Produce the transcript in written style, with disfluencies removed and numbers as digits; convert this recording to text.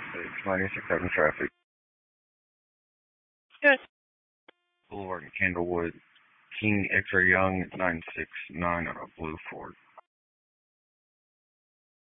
It's 96 having traffic. Good. Boulevard in Candlewood. King X-Ray Young, 969 on a blue Ford.